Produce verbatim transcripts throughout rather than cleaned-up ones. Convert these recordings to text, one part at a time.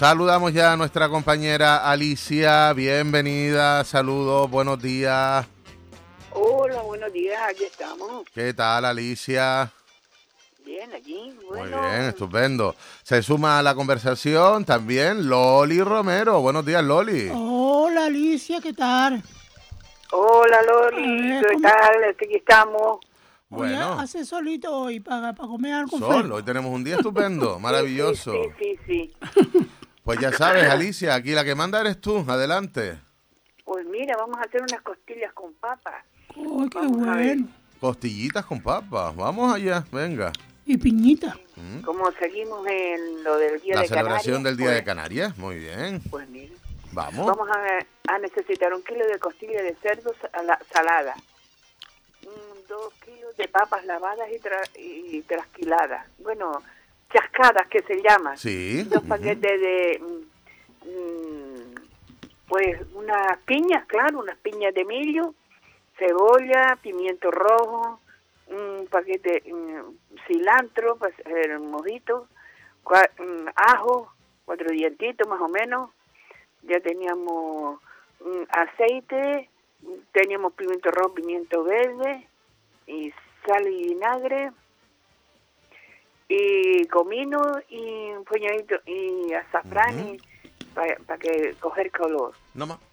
Saludamos ya a nuestra compañera Alicia. Bienvenida, saludos, buenos días. Hola, buenos días, aquí estamos. ¿Qué tal, Alicia? Bien, aquí, bueno. Muy bien, estupendo. Se suma a la conversación también Loli Romero. Buenos días, Loli. Hola, Alicia, ¿qué tal? Hola, Loli, ver, ¿qué ¿cómo? tal? Aquí estamos. Bueno, Oye, hace solito hoy para, para comer algo sol, fresco. hoy tenemos un día estupendo, maravilloso. Sí, sí, sí, sí. Pues ya sabes, Alicia, aquí la que manda eres tú. Adelante. Pues mira, vamos a hacer unas costillas con papas. ¡Ay, qué Vamos a ver. bueno! Costillitas con papas. Vamos allá, venga. Y piñita. Como seguimos en lo del Día La de celebración Canarias, del Día pues, de Canarias. Muy bien. Pues mira, Vamos. vamos a, a necesitar un kilo de costilla de cerdo sala- salada, mm, dos kilos de papas lavadas y, tra y trasquiladas, bueno, chascadas que se llaman, Sí. dos ujú. paquetes de, mm, mm, pues unas piñas, claro, unas piñas de millo, cebolla, pimiento rojo, un paquete mm, cilantro para hacer el mojito, cua- mm, ajo, cuatro dientitos más o menos. Ya teníamos mm, aceite, teníamos pimiento rojo, pimiento verde, y sal y vinagre, y comino, y un puñadito, y azafrán, Ujú. para pa que coger color. No más.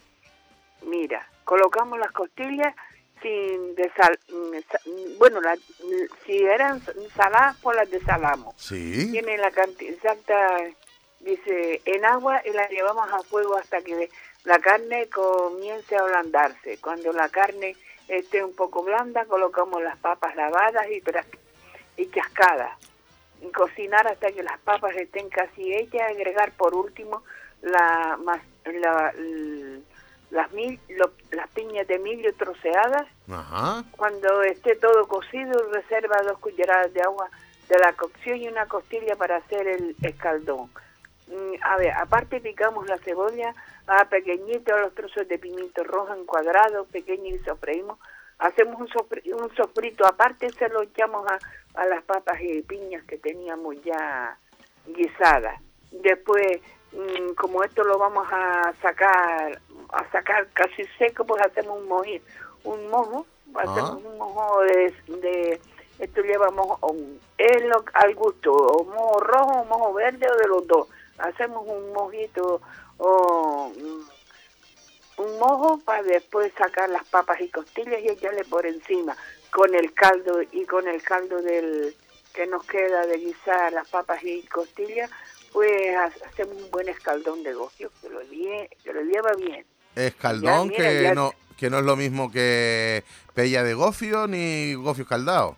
Mira, colocamos las costillas sin desal... Bueno, la, si eran saladas, pues las desalamos. Sí. Tiene la cantidad exacta, dice, en agua, y la llevamos a fuego hasta que la carne comience a ablandarse. Cuando la carne esté un poco blanda, colocamos las papas lavadas y, y chascadas. Y cocinar hasta que las papas estén casi hechas. Agregar por último la, más, la, la las, mil, lo, las piñas de millo troceadas. Ajá. Cuando esté todo cocido, reserva dos cucharadas de agua de la cocción y una costilla para hacer el escaldón. Mm, a ver, aparte picamos la cebolla a pequeñitos, los trozos de pimiento rojo en cuadrados pequeños y sofreímos. Hacemos un, sofri, un sofrito aparte, se lo echamos a, a las papas y piñas que teníamos ya guisadas. Después, mm, como esto lo vamos a sacar a sacar casi seco, pues hacemos un mojito, un mojo, hacemos un mojo de, de esto lleva mojo, es lo, al gusto, o mojo rojo, o mojo verde, o de los dos. Hacemos un mojito, o un mojo para después sacar las papas y costillas y echarle por encima, con el caldo, y con el caldo del que nos queda de guisar las papas y costillas, pues hacemos un buen escaldón de gofio, que lo, bien, que lo lleva bien. Escaldón, ya, mira, que ya... no que no es lo mismo que pella de gofio ni gofio escaldado.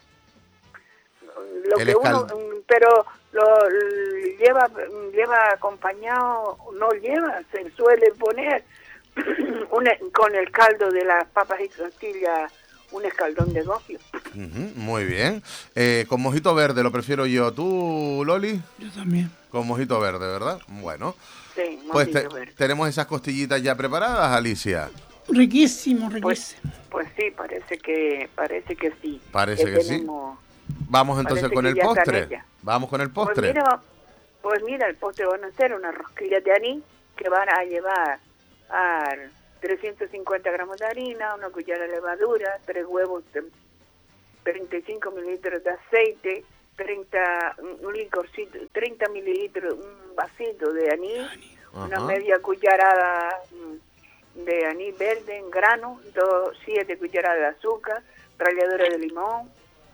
Lo El que escal... uno, pero lo lleva lleva acompañado, no lleva, se suele poner una, con el caldo de las papas y tortillas, un escaldón de gofio. Uh-huh, muy bien. Eh, con mojito verde lo prefiero yo. ¿Tú, Loli? Yo también. Con mojito verde, ¿verdad? Bueno. Sí, pues te, verde. tenemos esas costillitas ya preparadas, Alicia. Riquísimo, riquísimo. Pues, pues sí, parece que parece que sí. Parece que, que tenemos, sí. Vamos entonces con el postre. Vamos con el postre. Pues mira, pues mira, el postre van a ser unas rosquillas de anís que van a llevar a trescientos cincuenta gramos de harina, una cuchara de levadura, tres huevos, treinta y cinco mililitros de aceite, treinta, un licorcito, treinta mililitros, un vasito de anís, Ajá. una media cucharada de anís verde en grano, dos, siete cucharadas de azúcar, ralladura de limón,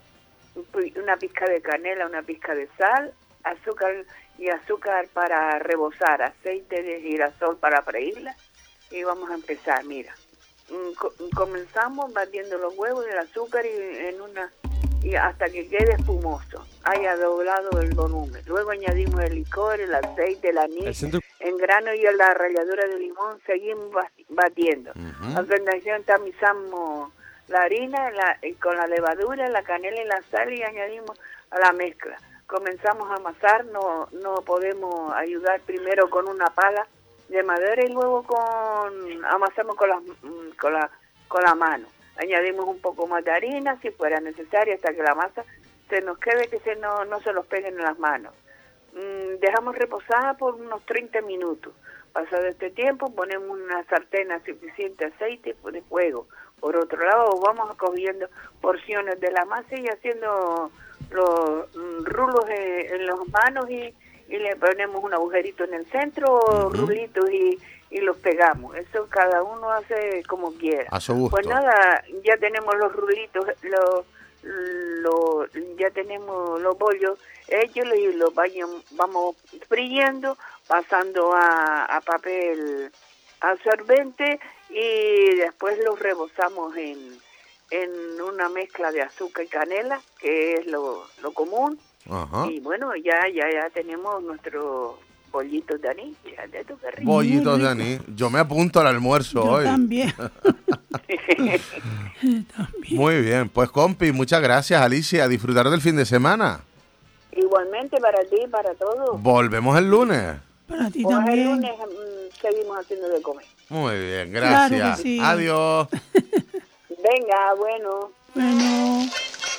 una pizca de canela, una pizca de sal, azúcar y azúcar para rebozar, aceite de girasol para freírla. Y vamos a empezar, mira. Comenzamos batiendo los huevos y el azúcar y en una y hasta que quede espumoso, haya doblado el volumen. Luego añadimos el licor, el aceite, el anís, el centro... en grano y la ralladura de limón. Seguimos batiendo. Uh-huh. A continuación tamizamos la harina la, con la levadura, la canela y la sal y añadimos a la mezcla. Comenzamos a amasar, no, no podemos ayudar primero con una pala de madera y luego con amasamos con la, con la, con la mano. Añadimos un poco más de harina si fuera necesario hasta que la masa se nos quede, que se no, no se nos peguen en las manos. Mm, dejamos dejamos reposar por unos treinta minutos. Pasado este tiempo, ponemos una sartén a suficiente aceite de fuego. Por otro lado, vamos cogiendo porciones de la masa y haciendo los rulos en, en las manos y, y le ponemos un agujerito en el centro, uh-huh. rulitos y, y los pegamos. Eso cada uno hace como quiera. A su gusto. Pues nada, ya tenemos los rulitos, los, los ya tenemos los bollos hechos y los vayan, vamos friendo, pasando a, a papel absorbente y después los rebozamos en, en una mezcla de azúcar y canela, que es lo, lo común. Ajá. Y bueno, ya ya ya tenemos nuestros bollitos de anís. Fíjate tú qué rico. Bollitos de anís. Yo me apunto al almuerzo Yo hoy. También. también. Muy bien, pues compi, muchas gracias, Alicia. A disfrutar del fin de semana. Igualmente para ti y para todos. Volvemos el lunes. Para ti pues también. El lunes mmm, seguimos haciendo de comer. Muy bien, gracias. Claro que sí. Adiós. Venga, bueno. Bueno.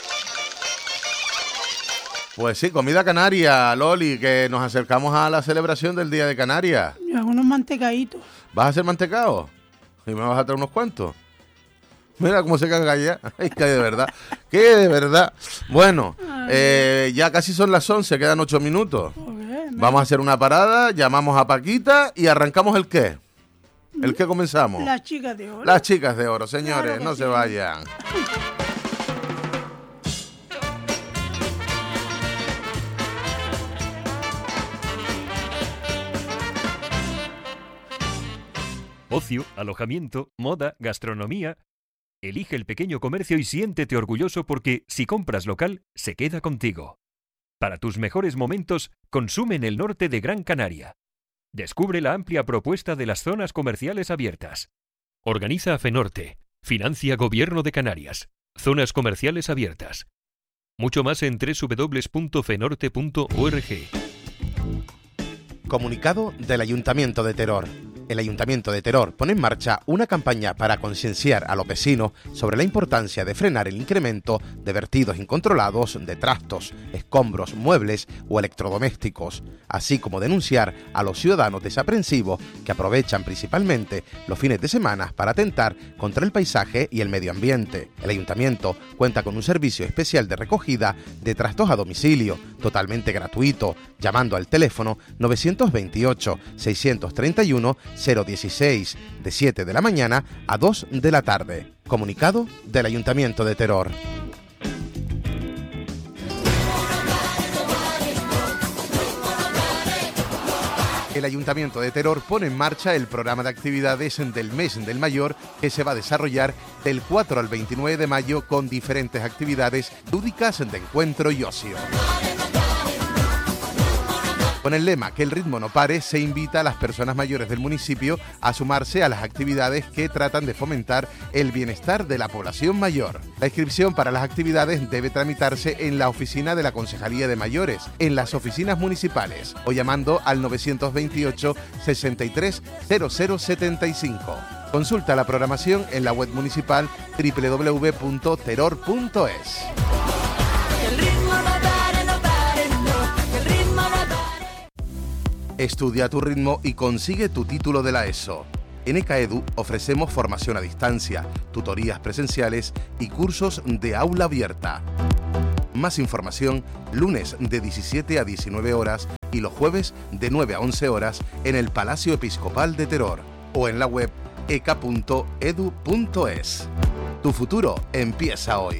Pues sí, comida canaria, Loli, que nos acercamos a la celebración del Día de Canarias. Yo hago unos mantecaditos. ¿Vas a hacer mantecado? ¿Y me vas a traer unos cuantos? Mira cómo se caga ya. Ay, que de verdad. Que de verdad. Bueno, eh, ya casi son las once, quedan ocho minutos. Okay, vamos a hacer una parada, llamamos a Paquita y arrancamos el qué. ¿El qué comenzamos? Las chicas de oro. Las chicas de oro, señores, claro no sí. se vayan. Ocio, alojamiento, moda, gastronomía. Elige el pequeño comercio y siéntete orgulloso porque si compras local, se queda contigo. Para tus mejores momentos, consume en el norte de Gran Canaria. Descubre la amplia propuesta de las zonas comerciales abiertas. Organiza FENORTE. Financia Gobierno de Canarias. Zonas comerciales abiertas. Mucho más en doble u doble u doble u punto fenorte punto org. Comunicado del Ayuntamiento de Teror. El Ayuntamiento de Teror pone en marcha una campaña para concienciar a los vecinos sobre la importancia de frenar el incremento de vertidos incontrolados de trastos, escombros, muebles o electrodomésticos, así como denunciar a los ciudadanos desaprensivos que aprovechan principalmente los fines de semana para atentar contra el paisaje y el medio ambiente. El Ayuntamiento cuenta con un servicio especial de recogida de trastos a domicilio, totalmente gratuito, llamando al teléfono nueve dos ocho, seis tres uno, cero dieciséis de siete de la mañana a dos de la tarde. Comunicado del Ayuntamiento de Teror. El Ayuntamiento de Teror pone en marcha el programa de actividades del Mes del Mayor que se va a desarrollar del cuatro al veintinueve de mayo con diferentes actividades lúdicas de encuentro y ocio. Con el lema "Que el ritmo no pare", se invita a las personas mayores del municipio a sumarse a las actividades que tratan de fomentar el bienestar de la población mayor. La inscripción para las actividades debe tramitarse en la oficina de la Concejalía de Mayores, en las oficinas municipales, o llamando al nueve dos ocho, sesenta y tres, cero cero setenta y cinco. Consulta la programación en la web municipal doble u doble u doble u punto teror punto es. Estudia a tu ritmo y consigue tu título de la ESO. En ECAEDU ofrecemos formación a distancia, tutorías presenciales y cursos de aula abierta. Más información lunes de diecisiete a diecinueve horas y los jueves de nueve a once horas en el Palacio Episcopal de Teror o en la web eca punto edu punto es. Tu futuro empieza hoy.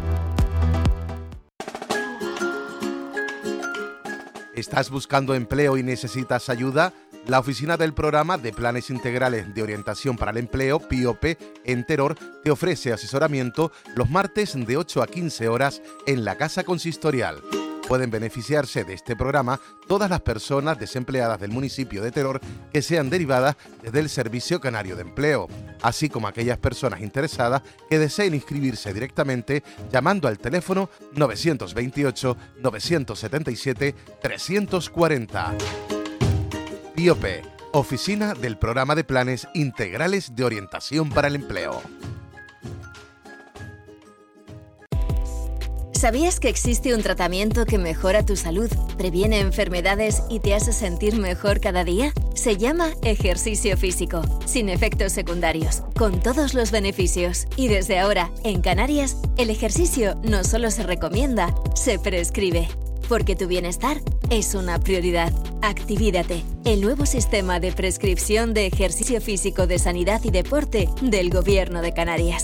¿Estás buscando empleo y necesitas ayuda? La oficina del Programa de Planes Integrales de Orientación para el Empleo, P I O P, en Teror, te ofrece asesoramiento los martes de ocho a quince horas en la Casa Consistorial. Pueden beneficiarse de este programa todas las personas desempleadas del municipio de Teror que sean derivadas desde el Servicio Canario de Empleo, así como aquellas personas interesadas que deseen inscribirse directamente llamando al teléfono nueve dos ocho, nueve siete siete, tres cuatro cero. P I O P, Oficina del Programa de Planes Integrales de Orientación para el Empleo. ¿Sabías que existe un tratamiento que mejora tu salud, previene enfermedades y te hace sentir mejor cada día? Se llama ejercicio físico, sin efectos secundarios, con todos los beneficios. Y desde ahora, en Canarias, el ejercicio no solo se recomienda, se prescribe. Porque tu bienestar es una prioridad. Activídate, el nuevo sistema de prescripción de ejercicio físico de sanidad y deporte del Gobierno de Canarias.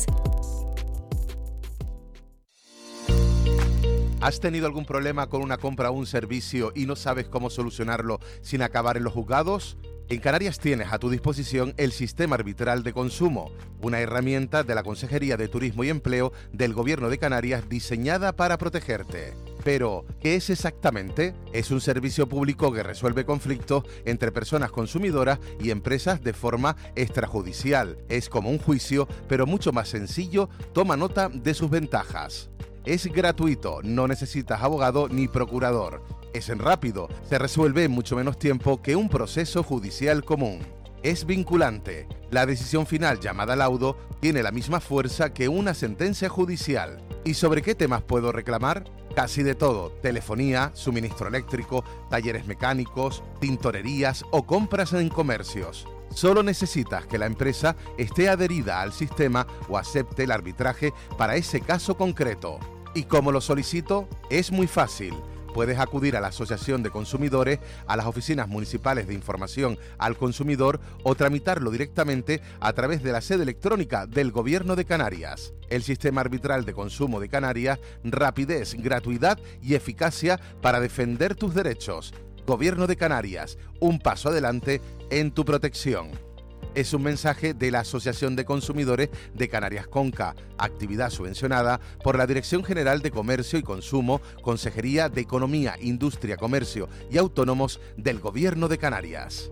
¿Has tenido algún problema con una compra o un servicio y no sabes cómo solucionarlo sin acabar en los juzgados? En Canarias tienes a tu disposición el Sistema Arbitral de Consumo, una herramienta de la Consejería de Turismo y Empleo del Gobierno de Canarias diseñada para protegerte. Pero, ¿qué es exactamente? Es un servicio público que resuelve conflictos entre personas consumidoras y empresas de forma extrajudicial. Es como un juicio, pero mucho más sencillo. Toma nota de sus ventajas. Es gratuito, no necesitas abogado ni procurador. Es rápido, se resuelve en mucho menos tiempo que un proceso judicial común. Es vinculante. La decisión final, llamada laudo, tiene la misma fuerza que una sentencia judicial. ¿Y sobre qué temas puedo reclamar? Casi de todo: telefonía, suministro eléctrico, talleres mecánicos, tintorerías o compras en comercios. Solo necesitas que la empresa esté adherida al sistema o acepte el arbitraje para ese caso concreto. ¿Y cómo lo solicito? Es muy fácil. Puedes acudir a la Asociación de Consumidores, a las oficinas municipales de información al consumidor o tramitarlo directamente a través de la sede electrónica del Gobierno de Canarias. El Sistema Arbitral de Consumo de Canarias: rapidez, gratuidad y eficacia para defender tus derechos. Gobierno de Canarias, un paso adelante en tu protección. Es un mensaje de la Asociación de Consumidores de Canarias Conca, actividad subvencionada por la Dirección General de Comercio y Consumo, Consejería de Economía, Industria, Comercio y Autónomos del Gobierno de Canarias.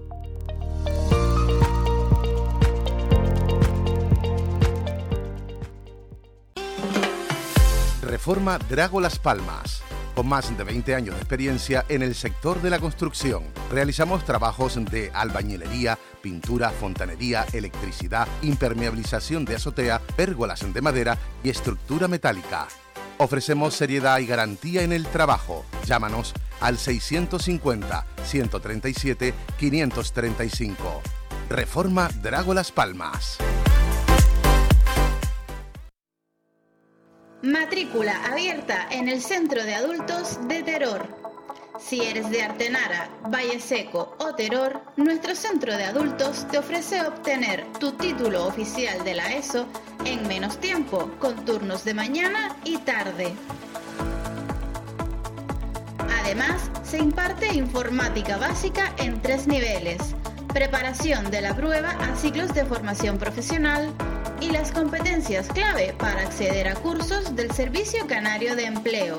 Reforma Drago Las Palmas. Con más de veinte años de experiencia en el sector de la construcción, realizamos trabajos de albañilería, pintura, fontanería, electricidad, impermeabilización de azotea, pérgolas de madera y estructura metálica. Ofrecemos seriedad y garantía en el trabajo. Llámanos al seiscientos cincuenta, ciento treinta y siete, quinientos treinta y cinco. Reforma Drago Las Palmas. Matrícula abierta en el Centro de Adultos de Teror. Si eres de Artenara, Valle Seco o Teror, nuestro Centro de Adultos te ofrece obtener tu título oficial de la ESO en menos tiempo, con turnos de mañana y tarde. Además, se imparte informática básica en tres niveles, preparación de la prueba a ciclos de formación profesional y las competencias clave para acceder a cursos del Servicio Canario de Empleo.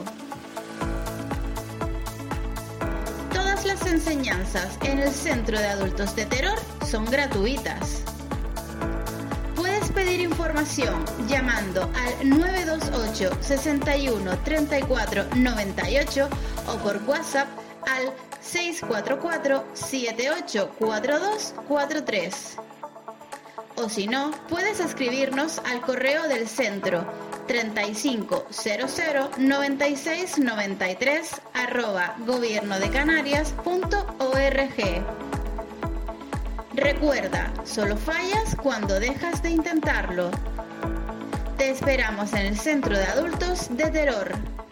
Todas las enseñanzas en el Centro de Adultos de Teror son gratuitas. Puedes pedir información llamando al nueve dos ocho, seis uno, tres cuatro, nueve ocho o por WhatsApp al seis cuatro cuatro, siete ocho cuatro dos cuatro tres. O si no, puedes escribirnos al correo del centro treinta y cinco cero cero noventa y seis noventa y tres arroba gobiernodecanarias.org. Recuerda, solo fallas cuando dejas de intentarlo. Te esperamos en el Centro de Adultos de Teror.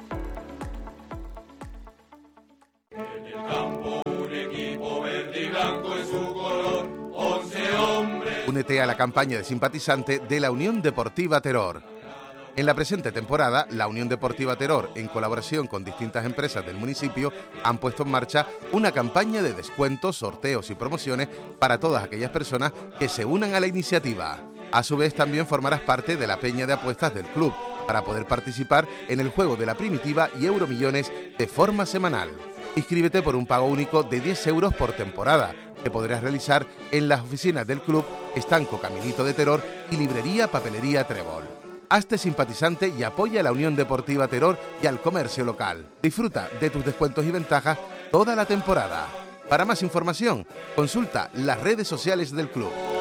En el campo un equipo verde y blanco en su color, once hombres. Únete a la campaña de simpatizante de la Unión Deportiva Teror. En la presente temporada, la Unión Deportiva Teror, en colaboración con distintas empresas del municipio, han puesto en marcha una campaña de descuentos, sorteos y promociones para todas aquellas personas que se unan a la iniciativa. A su vez, también formarás parte de la peña de apuestas del club para poder participar en el juego de la primitiva y Euromillones de forma semanal. Inscríbete por un pago único de diez euros por temporada, que podrás realizar en las oficinas del club Estanco Caminito de Teror y Librería Papelería Trébol. Hazte simpatizante y apoya a la Unión Deportiva Teror y al comercio local. Disfruta de tus descuentos y ventajas toda la temporada. Para más información, consulta las redes sociales del club.